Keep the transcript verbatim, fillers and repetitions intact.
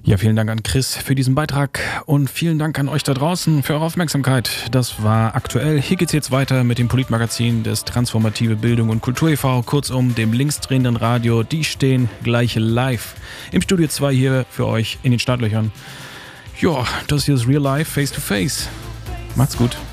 Ja, vielen Dank an Chris für diesen Beitrag und vielen Dank an euch da draußen für eure Aufmerksamkeit. Das war aktuell. Hier geht's jetzt weiter mit dem Politmagazin des Transformative Bildung und Kultur e V, kurzum dem linksdrehenden Radio. Die stehen gleich live im Studio zwei hier für euch in den Startlöchern. Ja, das hier ist Real Life Face to Face. Macht's gut.